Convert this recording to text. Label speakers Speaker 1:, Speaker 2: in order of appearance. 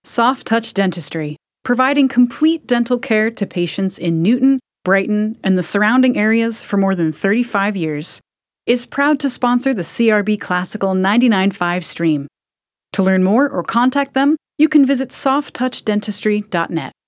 Speaker 1: Soft Touch Dentistry, providing complete dental care to patients in Newton, Brighton, and the surrounding areas for more than 35 years, is proud to sponsor the CRB Classical 99.5 stream. To learn more or contact them, you can visit softtouchdentistry.net.